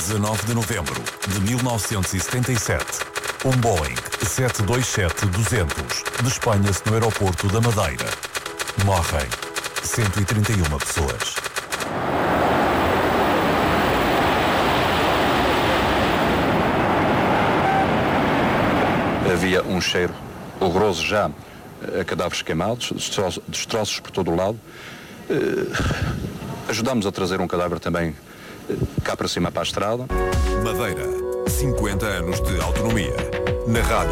19 de novembro de 1977, um Boeing 727-200 despenha-se no aeroporto da Madeira. Morrem 131 pessoas. Havia um cheiro horroroso já a cadáveres queimados, destroços por todo o lado. Ajudámos a trazer um cadáver também cá para cima para a estrada. Madeira, 50 anos de autonomia. Na rádio.